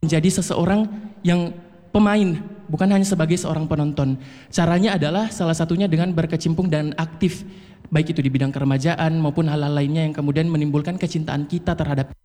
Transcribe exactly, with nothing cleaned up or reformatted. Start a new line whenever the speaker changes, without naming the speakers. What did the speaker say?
menjadi seseorang yang pemain, bukan hanya sebagai seorang penonton. Caranya adalah salah satunya dengan berkecimpung dan aktif, baik itu di bidang keremajaan maupun hal-hal lainnya yang kemudian menimbulkan kecintaan kita terhadap